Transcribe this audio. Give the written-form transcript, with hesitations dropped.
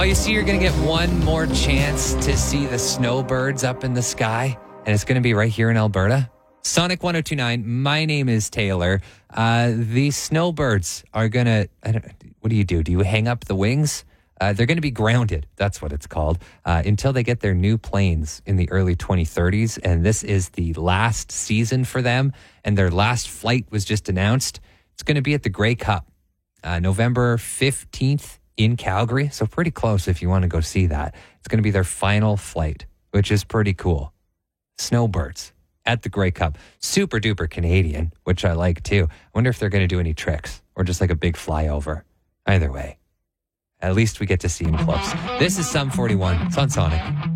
Oh, you see, you're going to get one more chance to see the snowbirds up in the sky, and it's going to be right here in Alberta. Sonic 102.9, my name is Taylor. The snowbirds are going to, what do? Do you hang up the wings? They're going to be grounded, that's what it's called, until they get their new planes in the early 2030s. And this is the last season for them. And their last flight was just announced. It's going to be at the Grey Cup, November 15th in Calgary. So pretty close if you want to go see that. It's going to be their final flight, which is pretty cool. Snowbirds at the Grey Cup. Super duper Canadian, which I like too. I wonder if they're going to do any tricks or just like a big flyover. Either way. At least we get to see him close. This is Sum 41. It's on Sonic.